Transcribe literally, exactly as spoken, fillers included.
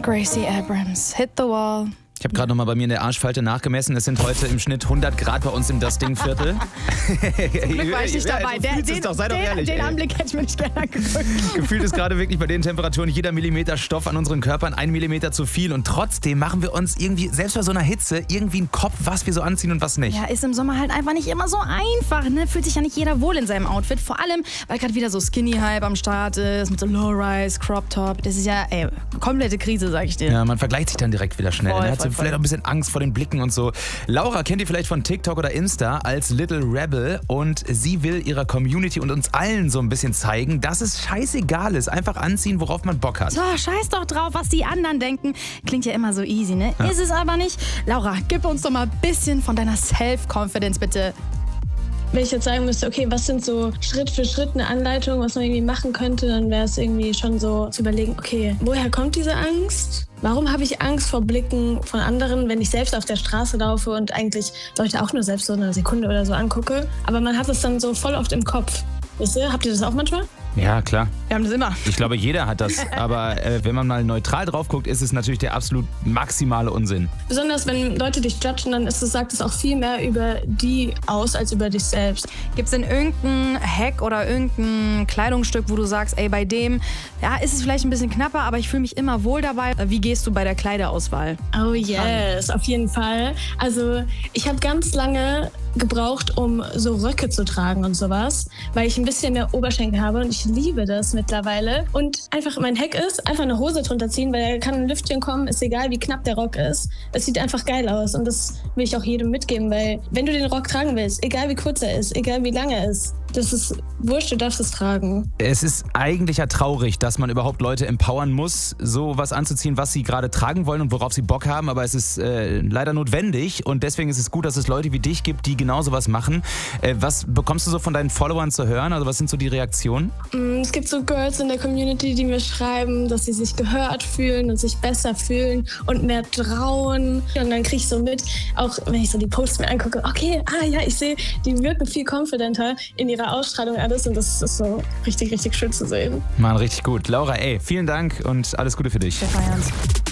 Gracie Abrams, Hit the Wall. Ich habe gerade noch mal bei mir in der Arschfalte nachgemessen. Es sind heute im Schnitt hundert Grad bei uns im Das Ding-Viertel. Zum Glück war ich nicht Ja, dabei. so Der, fühlt's es den, doch, sei doch den, ehrlich, den ey. Anblick hätte ich mir nicht gerne angeguckt. Gefühlt ist gerade wirklich bei den Temperaturen jeder Millimeter Stoff an unseren Körpern ein Millimeter zu viel. Und trotzdem machen wir uns irgendwie, selbst bei so einer Hitze, irgendwie einen Kopf, was wir so anziehen und was nicht. Ja, ist im Sommer halt einfach nicht immer so einfach, ne? Fühlt sich ja nicht jeder wohl in seinem Outfit. Vor allem, weil gerade wieder so Skinny-Hype am Start ist, mit so Low-Rise, Crop-Top. Das ist ja, ey, komplette Krise, sag ich dir. Ja, man vergleicht sich dann direkt wieder schnell. Voll, Ne? Hat voll, so voll. vielleicht auch ein bisschen Angst vor den Blicken und so. Laura kennt ihr vielleicht von TikTok oder Insta als Little Rebel und sie will ihrer Community und uns allen so ein bisschen zeigen, dass es scheißegal ist. Einfach anziehen, worauf man Bock hat. So, scheiß doch drauf, was die anderen denken. Klingt ja immer so easy, ne? Ja. Ist es aber nicht. Laura, gib uns doch mal ein bisschen von deiner Self-Confidence, bitte. Wenn ich jetzt sagen müsste, okay, was sind so Schritt für Schritt eine Anleitung, was man irgendwie machen könnte, dann wäre es irgendwie schon so zu überlegen, okay, woher kommt diese Angst? Warum habe ich Angst vor Blicken von anderen, wenn ich selbst auf der Straße laufe und eigentlich Leute auch nur selbst so eine Sekunde oder so angucke? Aber man hat es dann so voll oft im Kopf. Wisst ihr, habt ihr das auch manchmal? Ja, klar. Wir haben das immer. Ich glaube, jeder hat das. Aber äh, wenn man mal neutral drauf guckt, ist es natürlich der absolut maximale Unsinn. Besonders wenn Leute dich judgen, dann ist es, sagt es auch viel mehr über die aus, als über dich selbst. Gibt es denn irgendeinen Hack oder irgendein Kleidungsstück, wo du sagst, ey, bei dem, ja, ist es vielleicht ein bisschen knapper, aber ich fühle mich immer wohl dabei. Wie gehst du bei der Kleiderauswahl? Oh yes, auf jeden Fall. Also ich habe ganz lange gebraucht, um so Röcke zu tragen und sowas, weil ich ein bisschen mehr Oberschenkel habe und ich liebe das mittlerweile. Und einfach mein Hack ist, einfach eine Hose drunter ziehen, weil da kann ein Lüftchen kommen, ist egal, wie knapp der Rock ist. Es sieht einfach geil aus und das will ich auch jedem mitgeben, weil wenn du den Rock tragen willst, egal wie kurz er ist, egal wie lang er ist, das ist wurscht, du darfst es tragen. Es ist eigentlich ja traurig, dass man überhaupt Leute empowern muss, so was anzuziehen, was sie gerade tragen wollen und worauf sie Bock haben. Aber es ist äh, leider notwendig und deswegen ist es gut, dass es Leute wie dich gibt, die genau sowas machen. Äh, was bekommst du so von deinen Followern zu hören? Also was sind so die Reaktionen? Es gibt so Girls in der Community, die mir schreiben, dass sie sich gehört fühlen und sich besser fühlen und mehr trauen. Und dann kriege ich so mit, auch wenn ich so die Posts mir angucke, okay, ah ja, ich sehe, die wirken viel confidenter in ihrer Ausstrahlung alles und das ist so richtig, richtig schön zu sehen. Mann, richtig gut. Laura, ey, vielen Dank und alles Gute für dich. Wir feiern's.